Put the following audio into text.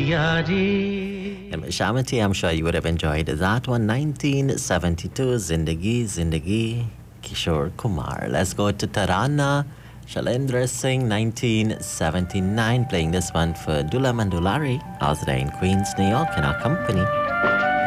And Shamati, I'm sure you would have enjoyed that one. 1972, Zindagi Zindagi, Kishore Kumar. Let's go to Tarana. Shalendra Singh, 1979, playing this one for Dula Mandulari, out there in Queens, New York, in our company.